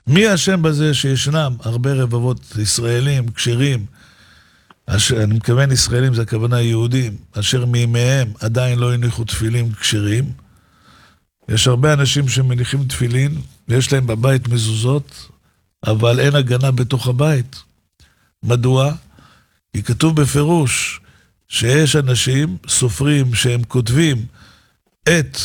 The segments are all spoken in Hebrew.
מי השם בזה שישנם הרבה רבבות ישראלים, כשרים, אני מתכוון ישראלים, זה הכוונה יהודים, אשר מימיהם עדיין לא הניחו תפילין כשרים. יש הרבה אנשים שמניחים תפילין, ויש להם בבית מזוזות, אבל אין הגנה בתוך הבית. מדוע? כי כתוב בפירוש שיש אנשים, סופרים, שהם כותבים את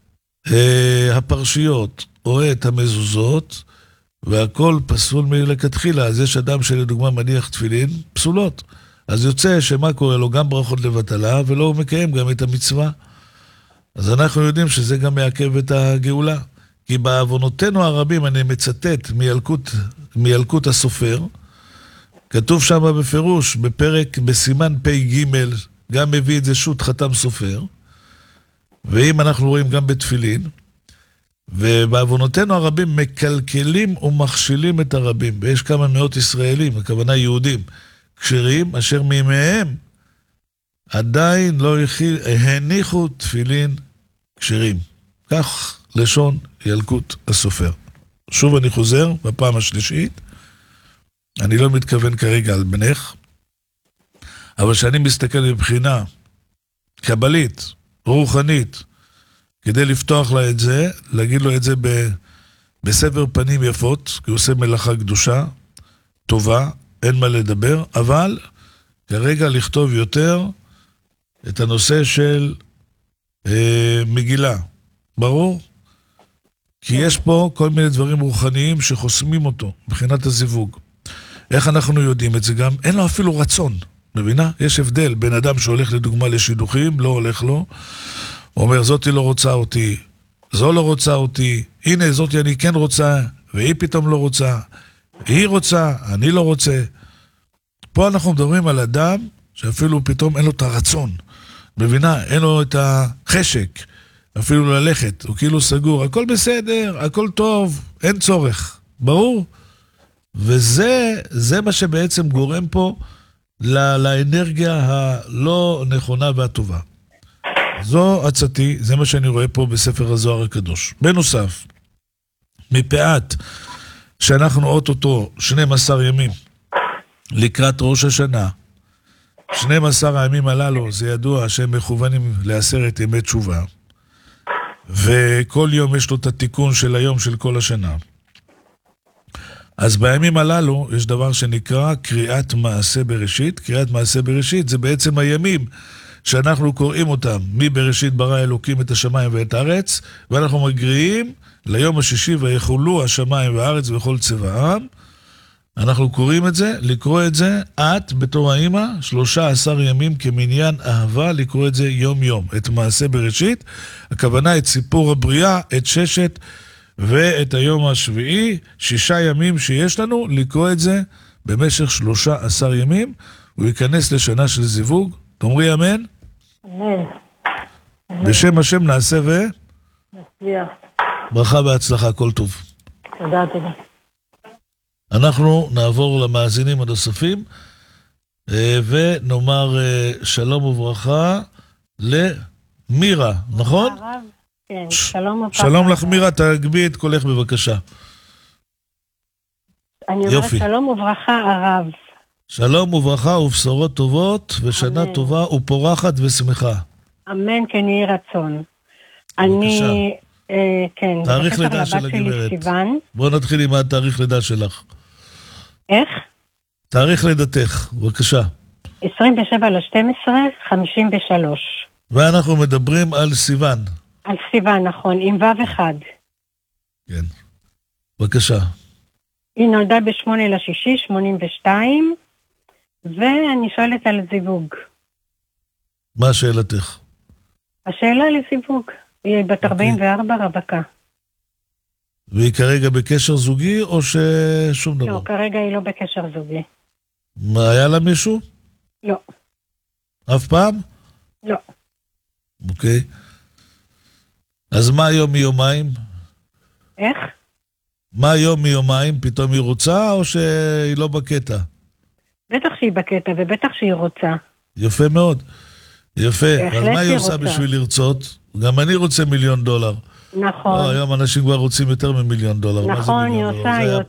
הפרשיות או את המזוזות, והכל פסול מלכתחילה. אז יש אדם שלדוגמה מניח תפילין, פסולות. אז יוצא שמה קורה לו? גם ברכות לבטלה, ולא הוא מקיים גם את המצווה. אז אנחנו יודעים שזה גם מעכב את הגאולה. כי בעוונותינו הרבים, אני מצטט מילקוט הסופר, כתוב שם בפירוש, בפרק, בסימן פ"ג, גם מביא את זה שו"ת חתם סופר, ואם אנחנו רואים גם בתפילין, ובעוונותינו הרבים מקלקלים ומכשילים את הרבים, ויש כמה מאות ישראלים, הכוונה יהודים, כשרים, אשר מימיהם עדיין לא הניחו תפילין כשרים. כך לשון ילקוט הסופר. שוב אני חוזר, בפעם השלישית, אני לא מתכוון כרגע על בנך, אבל שאני מסתכל מבחינה קבלית, רוחנית, כדי לפתוח לה את זה, להגיד לו את זה בסבר פנים יפות, כי הוא עושה מלאכה קדושה, טובה, אין מה לדבר, אבל כרגע לכתוב יותר את הנושא של מגילה. ברור? כי יש פה כל מיני דברים רוחניים שחוסמים אותו, מבחינת הזיווג. איך אנחנו יודעים את זה גם? אין לו אפילו רצון, מבינה? יש הבדל בין אדם שהולך לדוגמה לשידוכים, לא הולך לו, הוא אומר, זאתי לא רוצה אותי, זו לא רוצה אותי, הנה זאתי אני כן רוצה, והיא פתאום לא רוצה, היא רוצה, אני לא רוצה. פה אנחנו מדברים על אדם שאפילו פתאום אין לו את הרצון, מבינה? אין לו את החשק, אפילו ללכת, הוא כאילו סגור, הכל בסדר, הכל טוב, אין צורך, ברור? וזה מה שבעצם גורם פה לאנרגיה הלא נכונה והטובה. זו עצתי, זה מה שאני רואה פה בספר הזוהר הקדוש. בנוסף, מפאת שאנחנו אוטוטו 12 ימים לקראת ראש השנה, 12 הימים הללו, זה ידוע שהם מכוונים ל10 ימי תשובה, וכל יום יש לו את התיקון של היום של כל השנה. אז בימים הללו יש דבר שנקרא קריאת מעשה בראשית. קריאת מעשה בראשית זה בעצם הימים שאנחנו קוראים אותם מבראשית ברא אלוקים את השמיים ואת הארץ, ואנחנו מגריעים ליום השישי ויחולו השמיים והארץ וכל צבאם. אנחנו קוראים את זה, לקרוא את זה, את בתור האמא, 13 ימים כמניין אהבה, לקרוא את זה יום יום. את מעשה בראשית, הכוונה את סיפור הבריאה, את ששת ואת היום השביעי, 6 ימים שיש לנו, לקרוא את זה במשך 13 ימים, הוא ייכנס לשנה של זיווג. תאמרי אמן? אמן. בשם השם נעשה נצליח. ברכה והצלחה, כל טוב. תודה, תודה. אנחנו נעבור למאזינים הנוספים, ונאמר שלום וברכה למירה, נכון? הרב, כן, שלום וברכה. שלום לך מירה, תגבי את קולך בבקשה. אני אומרת יופי. שלום וברכה הרב. שלום וברכה ובשורות טובות, ושנה אמן. טובה ופורחת ושמחה. אמן כן יהי רצון. אני, כן, תאריך בקשר לידה לבת של שלי, הגברת. סיוון. בואו נתחיל עם התאריך לידה שלך. איך? תאריך לידתך, בבקשה. 27/12/53. ואנחנו מדברים על סיוון. על סיוון, נכון, עם ו'1. כן. בבקשה. היא נולדה ב8/6/82, ואני שואלת על זיווג. מה שאלתך? השאלה לזיווג. היא בת 44 רווקה. והיא כרגע בקשר זוגי או ששום דבר? לא, כרגע היא לא בקשר זוגי. מה, היה לה מישהו? לא. אף פעם? לא. אוקיי. אז מה היום מיומיים? איך? מה היום מיומיים? פתאום היא רוצה או שהיא לא בקטע? בטח שהיא בקטע ובטח שהיא רוצה. יפה מאוד. יפה. אז בהחלט מה היא היא עושה רוצה. בשביל לרצות? גם אני רוצה $1,000,000. נכון. לא, היום אנשים כבר רוצים יותר מ$1,000,000. מה זה נכון, היא $1,000,000? עושה, זה היא היה